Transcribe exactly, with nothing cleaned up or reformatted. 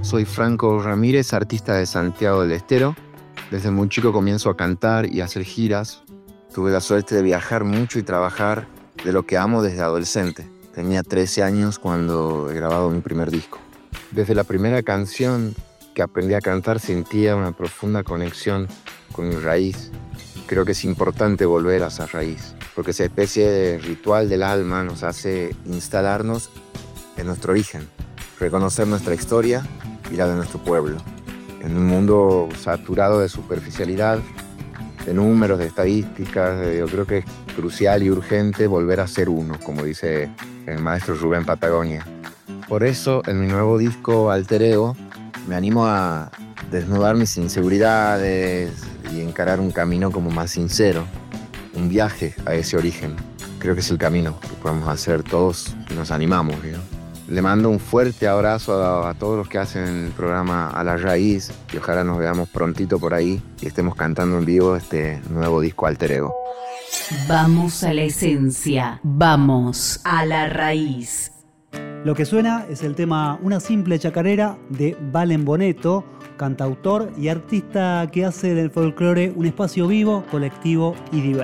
Soy Franco Ramírez, artista de Santiago del Estero. Desde muy chico comienzo a cantar y a hacer giras. Tuve la suerte de viajar mucho y trabajar de lo que amo desde adolescente. Tenía trece años cuando he grabado mi primer disco. Desde la primera canción que aprendí a cantar sentía una profunda conexión con mi raíz. Creo que es importante volver a esa raíz, porque esa especie de ritual del alma nos hace instalarnos en nuestro origen, reconocer nuestra historia y la de nuestro pueblo. En un mundo saturado de superficialidad, de números, de estadísticas, yo creo que es crucial y urgente volver a ser uno, como dice el maestro Rubén Patagonia. Por eso, en mi nuevo disco Alter Ego, me animo a desnudar mis inseguridades y encarar un camino como más sincero, un viaje a ese origen. Creo que es el camino que podemos hacer todos si nos animamos, ¿no? Le mando un fuerte abrazo a, a todos los que hacen el programa A la Raíz y ojalá nos veamos prontito por ahí y estemos cantando en vivo este nuevo disco Alter Ego. Vamos a la esencia, vamos a la raíz. Lo que suena es el tema Una simple chacarera de Valen Boneto, cantautor y artista que hace del folclore un espacio vivo, colectivo y diverso.